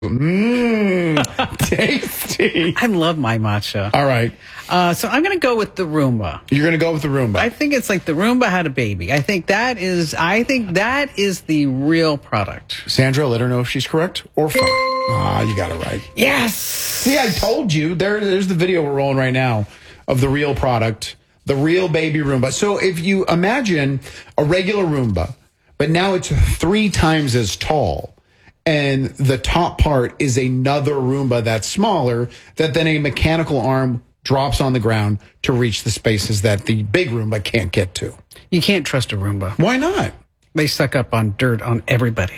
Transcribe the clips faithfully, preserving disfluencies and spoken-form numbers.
Mmm, tasty. I love my matcha. All right. Uh, so I'm going to go with the Roomba. You're going to go with the Roomba. I think it's like the Roomba had a baby. I think that is, I think that is the real product. Sandra, let her know if she's correct or false. Ah, you got it right. Yes. See, I told you. There, there's the video we're rolling right now of the real product, the real baby Roomba. So if you imagine a regular Roomba, but now it's three times as tall, and the top part is another Roomba that's smaller, that then a mechanical arm drops on the ground to reach the spaces that the big Roomba can't get to. You can't trust a Roomba. Why not? They suck up on dirt on everybody.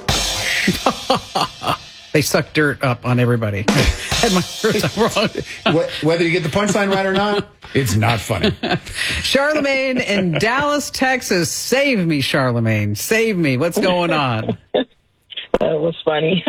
They suck dirt up on everybody. Had my words wrong. Whether you get the punchline right or not, it's not funny. Charlemagne in Dallas, Texas. Save me, Charlemagne. Save me. What's going on? That was funny.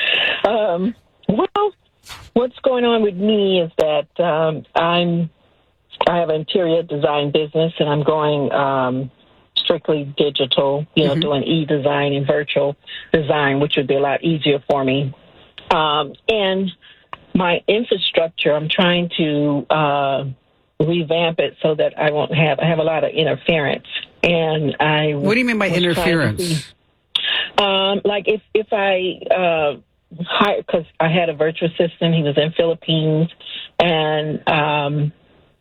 um, well, what's going on with me is that um, I'm I have an interior design business, and I'm going um, strictly digital. You know, mm-hmm. doing e-design and virtual design, which would be a lot easier for me. Um, and my infrastructure, I'm trying to uh, revamp it so that I won't have I have a lot of interference. And I what do you mean by interference? Um, like if, if I, uh, hired, cause I had a virtual assistant, he was in Philippines, and, um,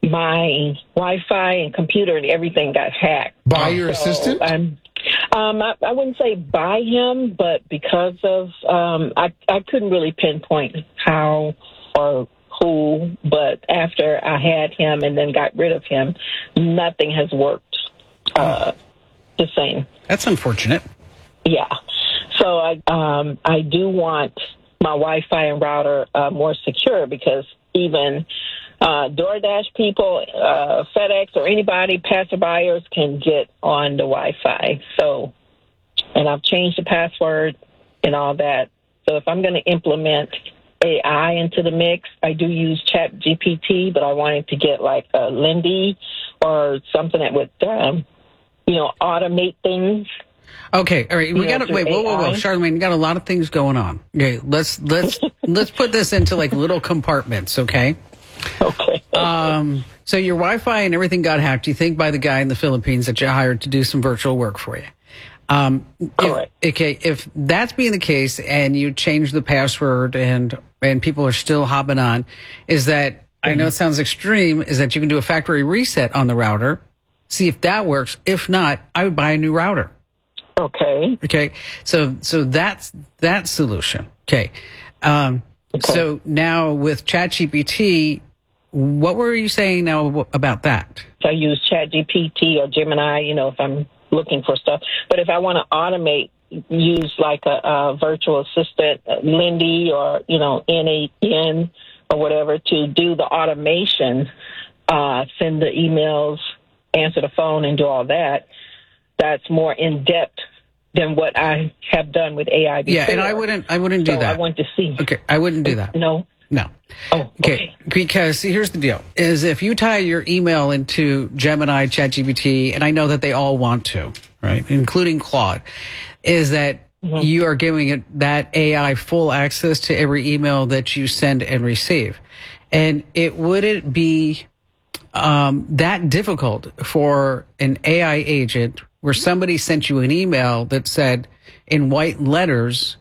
my Wi-Fi and computer and everything got hacked. By your so assistant? I'm, um, I, I wouldn't say by him, but because of, um, I, I couldn't really pinpoint how or who, but after I had him and then got rid of him, nothing has worked, uh, the same. That's unfortunate. Yeah. So I um, I do want my Wi-Fi and router uh, more secure, because even uh, DoorDash people, uh, FedEx, or anybody, passerbyers can get on the Wi-Fi. So, and I've changed the password and all that. So if I'm going to implement A I into the mix, I do use Chat G P T, but I wanted to get like a Lindy or something that would, um, you know, automate things. Okay, all right. We got to wait. Whoa, whoa, whoa, Charlemagne. We got a lot of things going on. Okay, let's let's let's put this into like little compartments. Okay. Okay. Um. So your Wi-Fi and everything got hacked. You think by the guy in the Philippines that you hired to do some virtual work for you. Um. Correct. If, okay. If that's being the case, and you change the password, and and people are still hopping on, is that mm-hmm. I know it sounds extreme. Is that you can do a factory reset on the router, see if that works. If not, I would buy a new router. Okay. Okay. So, so that's that solution. Okay. Um, okay. So now with ChatGPT, what were you saying now about that? I use ChatGPT or Gemini, you know, if I'm looking for stuff. But if I want to automate, use like a, a virtual assistant, Lindy, or, you know, N A N or whatever, to do the automation, uh, send the emails, answer the phone, and do all that. That's more in depth than what I have done with A I before. Yeah, and I wouldn't, I wouldn't do so that. I want to see. Okay, I wouldn't do that. No. No. Oh, okay. okay. Because see, here's the deal: is if you tie your email into Gemini, ChatGPT, and I know that they all want to, right, including Claude, is that mm-hmm. you are giving it that A I full access to every email that you send and receive, and it wouldn't be um, that difficult for an A I agent where somebody sent you an email that said in white letters,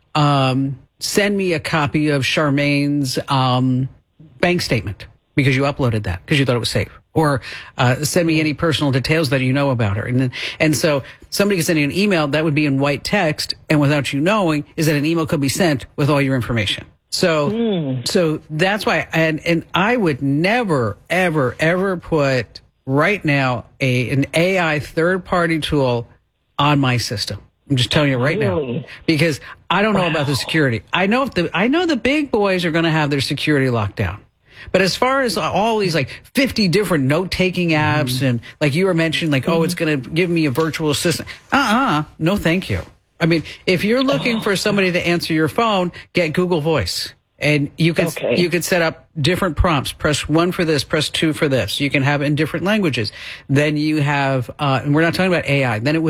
um, send me a copy of Charmaine's um, bank statement, because you uploaded that because you thought it was safe, or uh, send me any personal details that you know about her. And then, and so somebody can send you an email that would be in white text, and without you knowing, is that an email could be sent with all your information. So, mm. so that's why, and, and I would never, ever, ever put right now a an A I third-party tool on my system. I'm just telling you right really? now, because I don't know wow. about the security. I know if the I know the big boys are going to have their security locked down. But as far as all these like fifty different note-taking apps, mm-hmm. and like you were mentioning, like, mm-hmm. oh, it's going to give me a virtual assistant. Uh-uh. No, thank you. I mean, if you're looking oh. for somebody to answer your phone, get Google Voice. And you can okay. you could set up different prompts. Press one for this, press two for this. You can have it in different languages. Then you have, uh, and we're not talking about A I. Then it would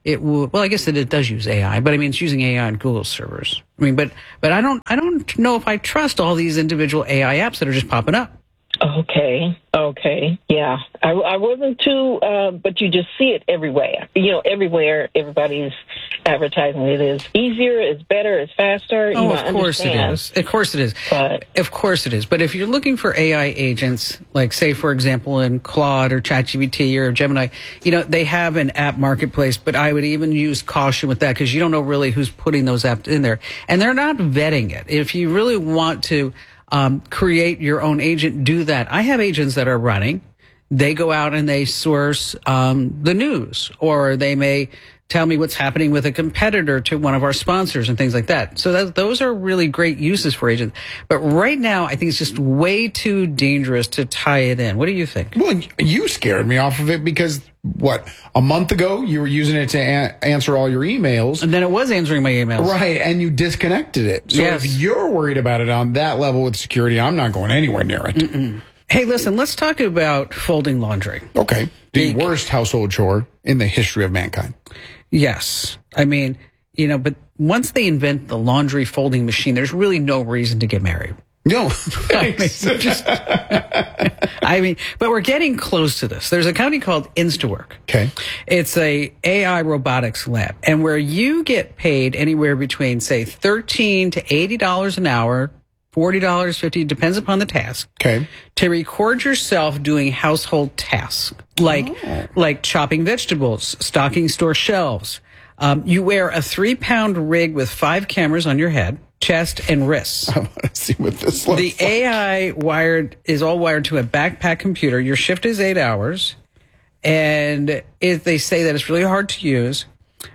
it would, well, I guess that it does use A I, but I mean, it's using A I on Google servers. I mean, but, but I don't, I don't know if I trust all these individual A I apps that are just popping up. Okay. Okay. Yeah. I, I wasn't too, uh, but you just see it everywhere. You know, everywhere everybody's advertising it is easier, it's better, it's faster. You Oh, know, of course it is. Of course it is. But, of course it is. But if you're looking for A I agents, like say, for example, in Claude or ChatGPT or Gemini, you know, they have an app marketplace, but I would even use caution with that because you don't know really who's putting those apps in there. And they're not vetting it. If you really want to Um, create your own agent, do that. I have agents that are running. They go out and they source um, the news, or they may tell me what's happening with a competitor to one of our sponsors and things like that. So that, those are really great uses for agents. But right now, I think it's just way too dangerous to tie it in. What do you think? Well, you scared me off of it because, what, a month ago you were using it to a- answer all your emails. And then it was answering my emails. Right, and you disconnected it. So Yes. if you're worried about it on that level with security, I'm not going anywhere near it. Mm-mm. Hey, listen, let's talk about folding laundry. Okay. The Big. worst household chore in the history of mankind. Yes. I mean, you know, but once they invent the laundry folding machine, there's really no reason to get married. No. I mean, just, I mean, but we're getting close to this. There's a company called Instawork. Okay. It's a A I robotics lab, and where you get paid anywhere between, say, thirteen to eighty dollars an hour, forty dollars, fifty dollars, depends upon the task. Okay. To record yourself doing household tasks like Oh. like chopping vegetables, stocking store shelves. Um, you wear a three pound rig with five cameras on your head, chest, and wrists. I want to see what this looks The like. A I wired is all wired to a backpack computer. Your shift is eight hours, and it, they say that it's really hard to use.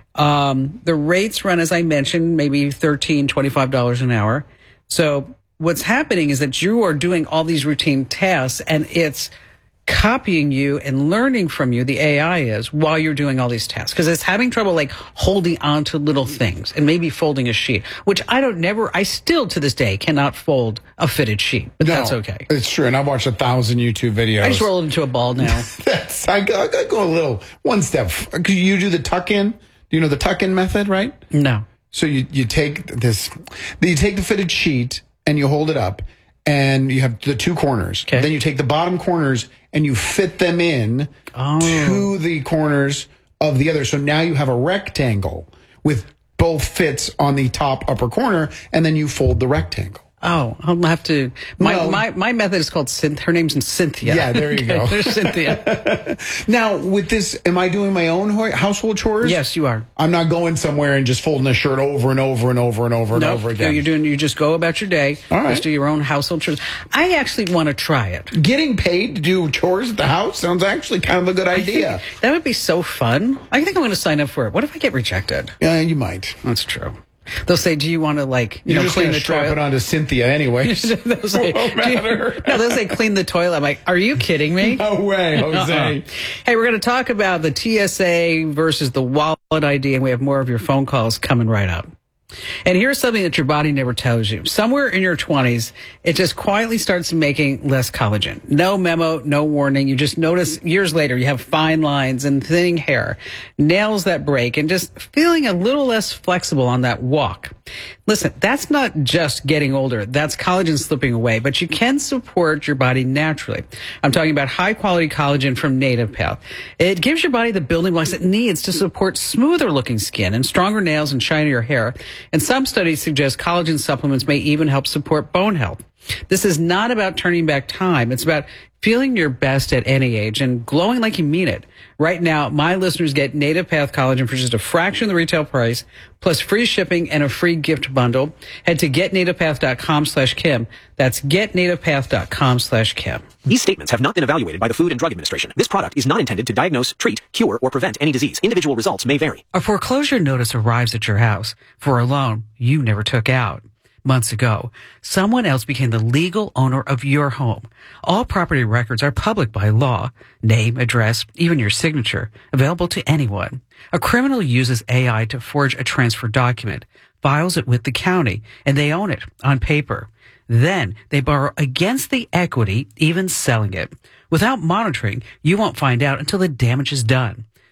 Um, the rates run, as I mentioned, maybe thirteen dollars, twenty-five dollars an hour. So what's happening is that you are doing all these routine tasks, and it's copying you and learning from you, the A I is, while you're doing all these tasks. Because it's having trouble, like, holding on to little things and maybe folding a sheet, which I don't never, I still to this day cannot fold a fitted sheet, but No, that's okay. It's true, and I've watched a thousand YouTube videos. I just roll it into a ball now. That's, I, go- I gotta go a little, one step. Because you do the tuck-in. Do you know the tuck-in method, right? No. So you, you take this, you take the fitted sheet and you hold it up and you have the two corners. Okay. Then you take the bottom corners and you fit them in Oh. to the corners of the other. So now you have a rectangle with both fits on the top upper corner, and then you fold the rectangle. Oh, I'll have to. My No. my my method is called Cynthia. Her name's Cynthia. Yeah, there you go. There's Cynthia. Now, with this, am I doing my own ho- household chores? Yes, you are. I'm not going somewhere and just folding a shirt over and over and over and over and No, over no, again. you're doing. You just go about your day. All right. Just do your own household chores. I actually want to try it. Getting paid to do chores at the house sounds actually kind of a good idea. That would be so fun. I think I'm going to sign up for it. What if I get rejected? Yeah, you might. That's true. They'll say, "Do you want to like you You're know just clean going the to strap toilet?" it onto Cynthia anyway. they'll say, Won't "Do you-" matter. no, they'll say, "Clean the toilet." I'm like, "Are you kidding me?" No way, Jose. Uh-uh. Hey, we're going to talk about the T S A versus the wallet I D, and we have more of your phone calls coming right up. And here's something that your body never tells you. Somewhere in your twenties, it just quietly starts making less collagen. No memo, no warning. You just notice years later you have fine lines and thinning hair, nails that break, and just feeling a little less flexible on that walk. Listen, that's not just getting older. That's collagen slipping away, but you can support your body naturally. I'm talking about high quality collagen from Native Path. It gives your body the building blocks it needs to support smoother looking skin and stronger nails and shinier hair. And some studies suggest collagen supplements may even help support bone health. This is not about turning back time. It's about feeling your best at any age and glowing like you mean it. Right now, my listeners get Native Path Collagen for just a fraction of the retail price, plus free shipping and a free gift bundle. Head to getnativepath.com slash Kim. That's getnativepath.com slash Kim. These statements have not been evaluated by the Food and Drug Administration. This product is not intended to diagnose, treat, cure, or prevent any disease. Individual results may vary. A foreclosure notice arrives at your house for a loan you never took out. Months ago, someone else became the legal owner of your home. All property records are public by law. Name, address, even your signature, available to anyone. A criminal uses A I to forge a transfer document, files it with the county, and they own it on paper. Then they borrow against the equity, even selling it. Without monitoring, you won't find out until the damage is done.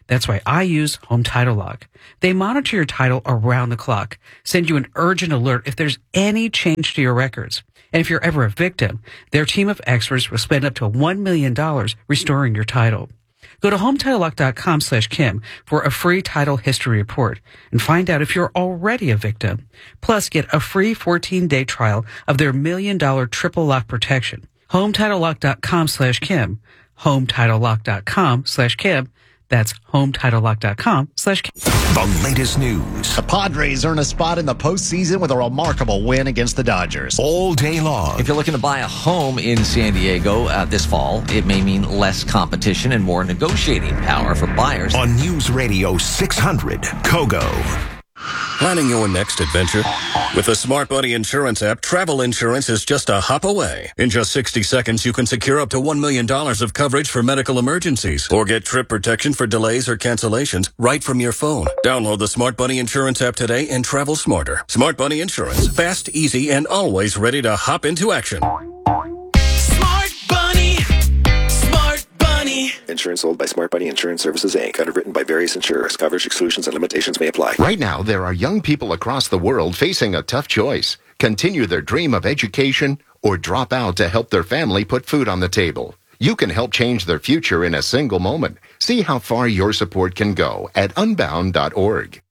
That's why I use Home Title Lock. They monitor your title around the clock, send you an urgent alert if there's any change to your records. And if you're ever a victim, their team of experts will spend up to one million dollars restoring your title. Go to HometitleLock.com slash Kim for a free title history report and find out if you're already a victim. Plus, get a free fourteen-day trial of their million-dollar triple lock protection. HometitleLock.com slash Kim. HometitleLock.com slash Kim. That's HometitleLock.com slash Kim. The latest news. The Padres earn a spot in the postseason with a remarkable win against the Dodgers. All day long. If you're looking to buy a home in San Diego uh, this fall, it may mean less competition and more negotiating power for buyers. On News Radio six hundred, Kogo. Planning your next adventure? With the Smart Buddy Insurance app, travel insurance is just a hop away. In just sixty seconds, you can secure up to one million dollars of coverage for medical emergencies or get trip protection for delays or cancellations right from your phone. Download the Smart Buddy Insurance app today and travel smarter. Smart Buddy Insurance. Fast, easy, and always ready to hop into action. Smart Bunny. Smart Bunny. Insurance sold by Smart Bunny Insurance Services, Incorporated. Underwritten by various insurers. Coverage exclusions and limitations may apply. Right now, there are young people across the world facing a tough choice. Continue their dream of education or drop out to help their family put food on the table. You can help change their future in a single moment. See how far your support can go at unbound dot org.